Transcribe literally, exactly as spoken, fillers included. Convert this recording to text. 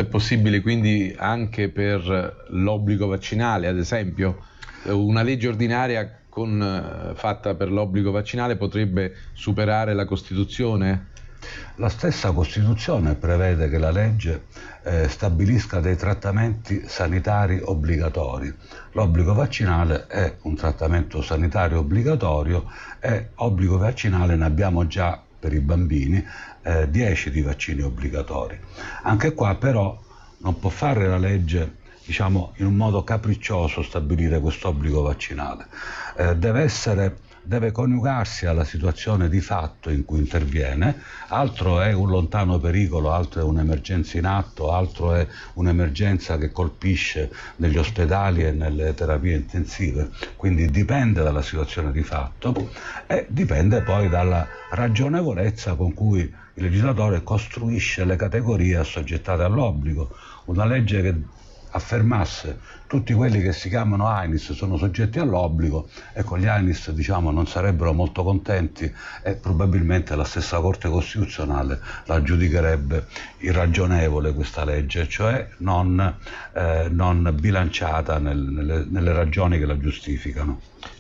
possibile quindi anche per l'obbligo vaccinale, ad esempio? Una legge ordinaria con, fatta per l'obbligo vaccinale potrebbe superare la Costituzione? La stessa Costituzione prevede che la legge eh, stabilisca dei trattamenti sanitari obbligatori. L'obbligo vaccinale è un trattamento sanitario obbligatorio e obbligo vaccinale ne abbiamo già per i bambini eh, dieci di vaccini obbligatori. Anche qua però non può fare la legge, diciamo, in un modo capriccioso stabilire questo obbligo vaccinale. Eh, deve essere deve coniugarsi alla situazione di fatto in cui interviene. Altro è un lontano pericolo, altro è un'emergenza in atto, altro è un'emergenza che colpisce negli ospedali e nelle terapie intensive, quindi dipende dalla situazione di fatto e dipende poi dalla ragionevolezza con cui il legislatore costruisce le categorie assoggettate all'obbligo. Una legge che affermasse tutti quelli che si chiamano A I N I S sono soggetti all'obbligo, ecco, gli A I N I S, diciamo, non sarebbero molto contenti e probabilmente la stessa Corte Costituzionale la giudicherebbe irragionevole questa legge, cioè non, eh, non bilanciata nel, nelle, nelle ragioni che la giustificano.